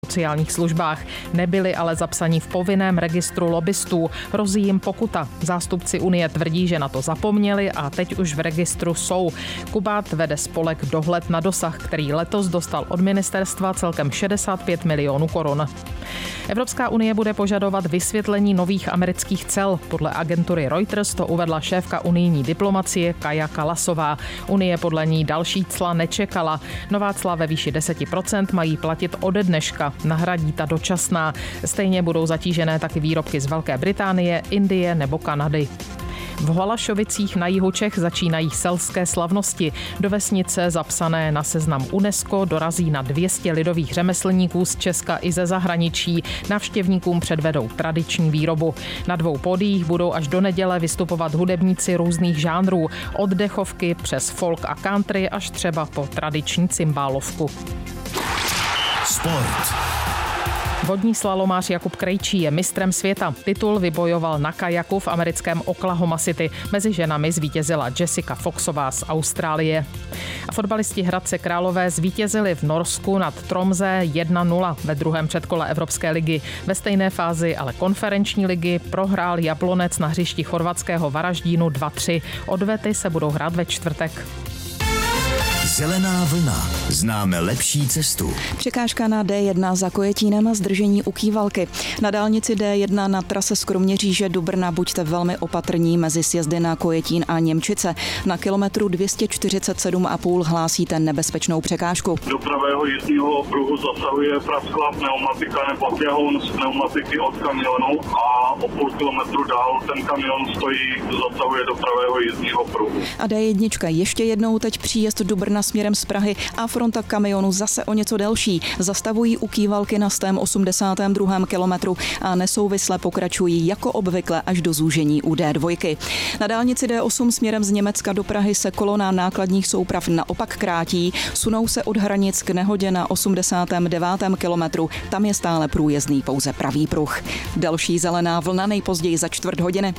sociálních službách. Nebyli ale zapsaní v povinném registru lobbystů. Hrozí jim pokuta. Zástupci Unie tvrdí, že na to zapomněli a teď už v registru jsou. Kubát vede spolek Dohled na dosah, který letos dostal od ministerstva celkem 65 milionů korun. Evropská unie bude požadovat vysvětlení nových amerických cel. Podle agentury Reuters to uvedla šéfka unijní diplomacie Kaja Kallasová. Unie podle ní další cla nečekala. Nová cla ve výši 10% mají platit ode dneška. Nahradí ta dočasná. Stejně budou zatížené taky výrobky z Velké Británie, Indie nebo Kanady. V Holašovicích na jihu Čech začínají selské slavnosti. Do vesnice zapsané na seznam UNESCO dorazí na 200 lidových řemeslníků z Česka i ze zahraničí. Návštěvníkům předvedou tradiční výrobu. Na 2 pódiích budou až do neděle vystupovat hudebníci různých žánrů. Od dechovky přes folk a country až třeba po tradiční cymbálovku. Sport. Vodní slalomář Jakub Krejčí je mistrem světa. Titul vybojoval na kajaku v americkém Oklahoma City. Mezi ženami zvítězila Jessica Foxová z Austrálie. A fotbalisti Hradce Králové zvítězili v Norsku nad Tromsø 1-0 ve druhém předkole Evropské ligy. Ve stejné fázi ale konferenční ligy prohrál Jablonec na hřišti chorvatského Varaždínu 2-3. Odvety se budou hrát ve čtvrtek. Zelená vlna. Známe lepší cestu. Překážka na D1 za Kojetínem a zdržení u Kývalky. Na dálnici D1 na trase z Kroměříže do Brna buďte velmi opatrní mezi sjezdy na Kojetín a Němčice. Na kilometru 247,5 hlásíte nebezpečnou překážku. Do pravého jízdního pruhu zasahuje prasklá pneumatika nebo běhoun z pneumatiky od kamionu a o půl kilometru dál ten kamion stojí, zasahuje do pravého jízdního pruhu. A D1 ještě jednou teď příjezd do Brna směrem z Prahy a fronta kamionu zase o něco delší. Zastavují u Kývalky na 182. kilometru a nesouvisle pokračují jako obvykle až do zúžení u D2. Na dálnici D8 směrem z Německa do Prahy se kolona nákladních souprav naopak krátí. Sunou se od hranic k nehodě na 89. kilometru. Tam je stále průjezdný pouze pravý pruh. Další zelená vlna nejpozději za čtvrt hodiny.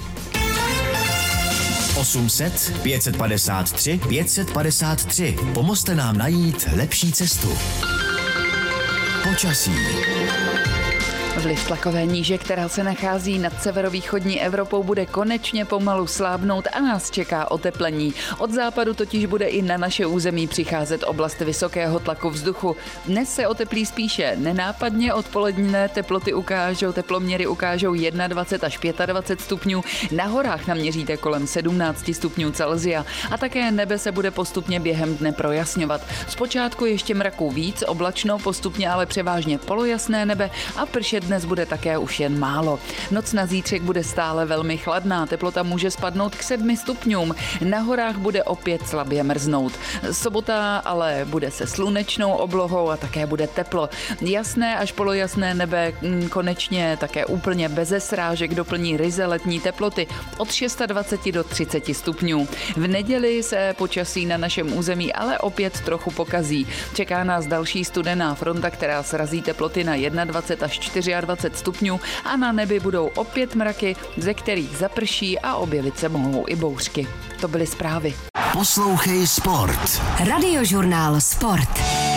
800 553 553. Pomozte nám najít lepší cestu. Počasí. Vliv tlakové níže, která se nachází nad severovýchodní Evropou, bude konečně pomalu slábnout a nás čeká oteplení. Od západu totiž bude i na naše území přicházet oblast vysokého tlaku vzduchu. Dnes se oteplí spíše nenápadně, odpoledne teploměry ukážou 21 až 25 stupňů. Na horách naměříte kolem 17 stupňů Celsia a také nebe se bude postupně během dne projasňovat. Zpočátku ještě mraků víc, oblačno, postupně ale převážně polojasné nebe a pršet dnes bude také už jen málo. Noc na zítřek bude stále velmi chladná, teplota může spadnout k 7 stupňům. Na horách bude opět slabě mrznout. Sobota ale bude se slunečnou oblohou a také bude teplo. Jasné až polojasné nebe konečně také úplně beze srážek doplní ryze letní teploty od 26 do 30 stupňů. V neděli se počasí na našem území ale opět trochu pokazí. Čeká nás další studená fronta, která srazí teploty na 21 až 24 stupňů a na nebi budou opět mraky, ze kterých zaprší a objevit se mohou i bouřky. To byly zprávy. Poslouchej Sport. Radiožurnál Sport.